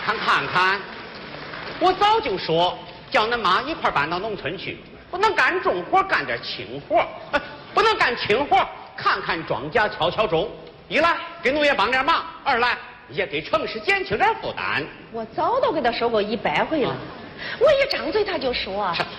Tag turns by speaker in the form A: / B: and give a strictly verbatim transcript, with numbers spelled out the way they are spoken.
A: 看看看，我早就说叫恁妈一块搬到农村去，不能干重活，干点轻活，呃、不能干轻活，看看庄稼，敲敲钟。一来给农业帮点忙，二来也给城市减轻点负担。
B: 我早都给他说过一百回了，我一张嘴他就说。